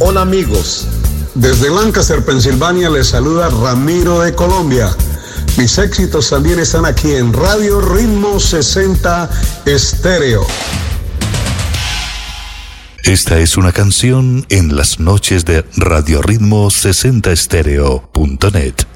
Hola amigos, desde Lancaster, Pensilvania les saluda Ramiro de Colombia. Mis éxitos también están aquí en Radio Ritmo 60 Estéreo. Esta es una canción en las noches de radioritmo60estereo.net.